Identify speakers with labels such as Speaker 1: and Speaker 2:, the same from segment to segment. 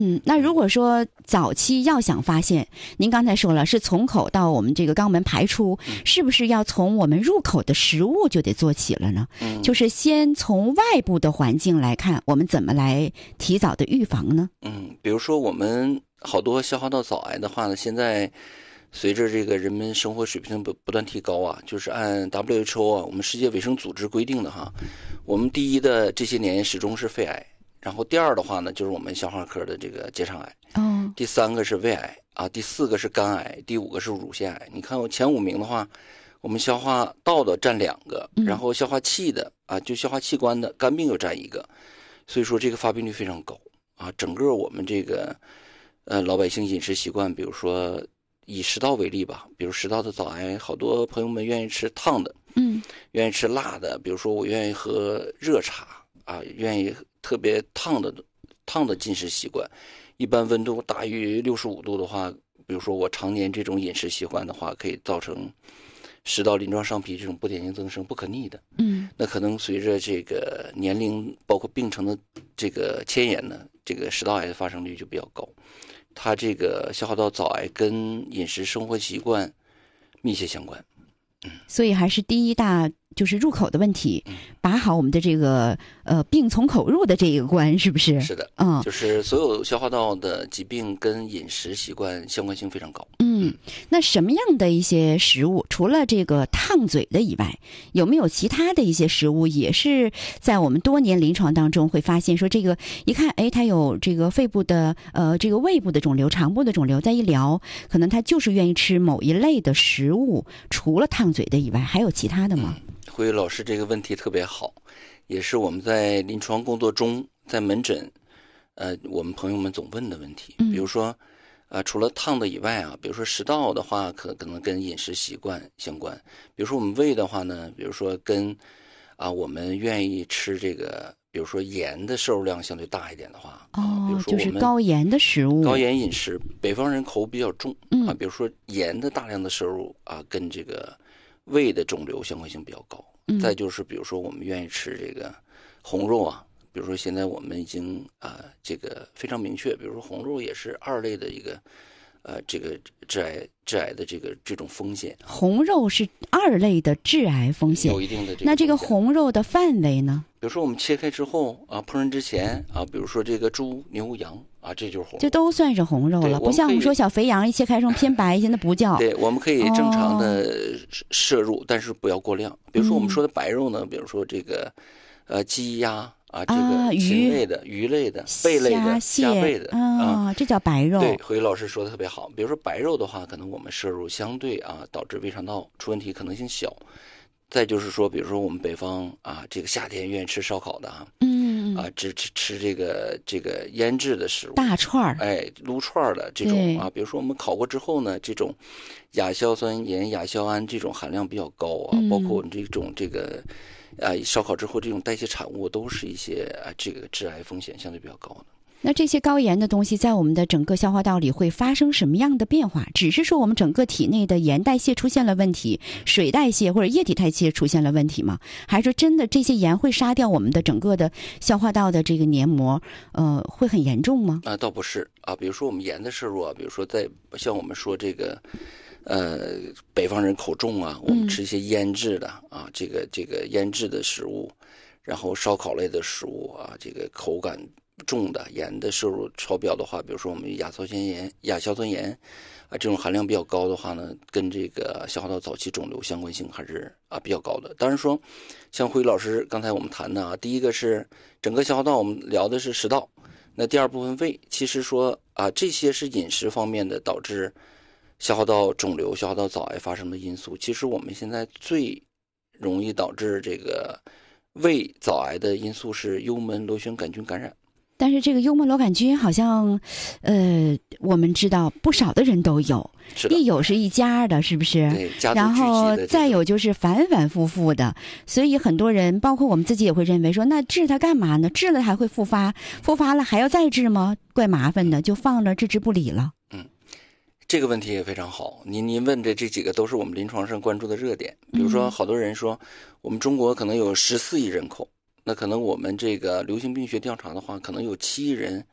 Speaker 1: 那如果说早期要想发现，您刚才说了是从口到我们这个肛门排出，是不是要从我们入口的食物就得做起了呢？就是先从外部的环境来看，我们怎么来提早的预防呢？
Speaker 2: 比如说我们好多消化道早癌的话呢，现在随着这个人们生活水平不断提高啊，就是按 WHO 啊，我们世界卫生组织规定的哈，我们第一的这些年始终是肺癌。然后第二的话呢，就是我们消化科的这个结肠癌，第三个是胃癌啊，第四个是肝癌，第五个是乳腺癌。你看我前5名的话，我们消化道的占2个，然后消化器的啊，就消化器官的肝病又占1个，所以说这个发病率非常高啊。整个我们这个老百姓饮食习惯，比如说以食道为例吧，比如食道的早癌，好多朋友们愿意吃烫的，愿意吃辣的，比如说我愿意喝热茶啊，愿意特别烫的进食习惯，一般温度大于65度的话，比如说我常年这种饮食习惯的话，可以造成食道鳞状上皮这种不典型增生不可逆的。那可能随着这个年龄包括病程的这个牵延呢，这个食道癌的发生率就比较高。它这个消化道早癌跟饮食生活习惯密切相关。
Speaker 1: 所以还是第一大就是入口的问题，把好我们的这个病从口入的这一个关，是不是？
Speaker 2: 是的，就是所有消化道的疾病跟饮食习惯相关性非常高。
Speaker 1: 那什么样的一些食物，除了这个烫嘴的以外，有没有其他的一些食物也是在我们多年临床当中会发现说，这个一看，它有这个肺部的这个胃部的肿瘤、肠部的肿瘤，再一聊，可能他就是愿意吃某一类的食物，除了烫嘴的以外，还有其他的吗？
Speaker 2: 慧宇老师这个问题特别好，也是我们在临床工作中，在门诊，我们朋友们总问的问题。比如说，除了烫的以外啊，比如说食道的话，可能跟饮食习惯相关。比如说我们胃的话呢，比如说跟我们愿意吃这个，比如说盐的摄入量相对大一点的话，比如说
Speaker 1: 就是高盐的食物，
Speaker 2: 高盐饮食，北方人口比较重比如说盐的大量的摄入跟这个胃的肿瘤相关性比较高。再就是比如说我们愿意吃这个红肉啊，比如说现在我们已经这个非常明确，比如说红肉也是2类的一个这个致癌的这种风险。
Speaker 1: 红肉是2类的致癌风险，
Speaker 2: 有一定的
Speaker 1: 那这个红肉的范围呢？
Speaker 2: 比如说我们切开之后烹饪之前比如说这个猪、牛、羊这就是红肉，
Speaker 1: 这都算是红肉了，不像我们说小肥羊一切开成偏白，现在不叫。
Speaker 2: 对，我们可以正常的摄入，但是不要过量。比如说我们说的白肉呢，比如说这个鸡鸭这个禽类的、鱼类的、贝类的、虾贝的
Speaker 1: 这叫白肉。
Speaker 2: 对，何宇老师说的特别好。比如说白肉的话，可能我们摄入相对导致胃肠道出问题可能性小。再就是说，比如说我们北方这个夏天愿意吃烧烤的吃这个腌制的食物，
Speaker 1: 大串
Speaker 2: 撸串的这种比如说我们烤过之后呢，这种亚硝酸盐、亚硝胺这种含量比较高包括我们这种这个烧烤之后这种代谢产物都是一些这个致癌风险相对比较高的。
Speaker 1: 那这些高盐的东西在我们的整个消化道里会发生什么样的变化？只是说我们整个体内的盐代谢出现了问题，水代谢或者液体代谢出现了问题吗？还是说真的这些盐会杀掉我们的整个的消化道的这个黏膜会很严重吗？
Speaker 2: 倒不是比如说我们盐的摄入比如说像我们说这个北方人口重我们吃一些腌制的这个腌制的食物，然后烧烤类的食物这个口感重的盐的摄入超标的话，比如说我们亚硝酸盐这种含量比较高的话呢，跟这个消化道早期肿瘤相关性还是比较高的。当然说像慧宇老师刚才我们谈的第一个是整个消化道，我们聊的是食道，那第二部分胃，其实说这些是饮食方面的导致消化道肿瘤、消化道早癌发生的因素。其实我们现在最容易导致这个胃早癌的因素是幽门螺旋杆菌感染。
Speaker 1: 但是这个幽门螺杆菌好像我们知道不少的人都有，一有是一家的，是不是？
Speaker 2: 对，家族聚集的。
Speaker 1: 然后再有就是反反复复的，所以很多人包括我们自己也会认为说，那治它干嘛呢？治了还会复发，复发了还要再治吗？怪麻烦的，就放着置之不理了。
Speaker 2: 这个问题也非常好，您问的这几个都是我们临床上关注的热点。比如说好多人说我们中国可能有14亿人口，那可能我们这个流行病学调查的话，可能有7亿人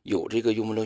Speaker 2: 有这个幽门螺